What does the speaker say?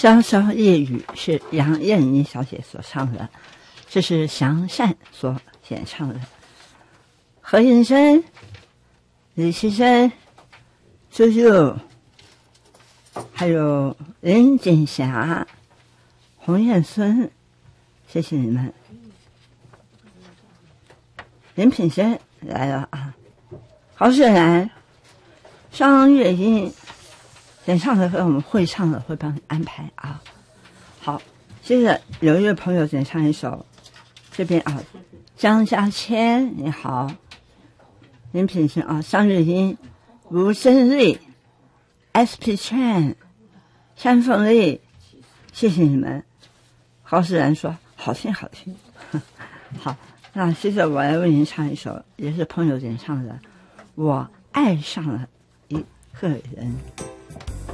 潇潇夜雨是杨燕妮小姐所唱的，这是祥善所演唱的。何应生、李奇生、朱朱，还有林锦霞、洪燕孙，谢谢你们。林品生来了啊，郝雪兰、张月英。演唱的和我们会唱的会帮你安排啊。好，接着有一位朋友点唱一首，这边啊，张家谦你好，林品生啊，张月英、吴珍瑞、SP Chan、山凤丽，谢谢你们。郝世然说好听好听。好，那接着我来为您唱一首，也是朋友点唱的，我爱上了一个人。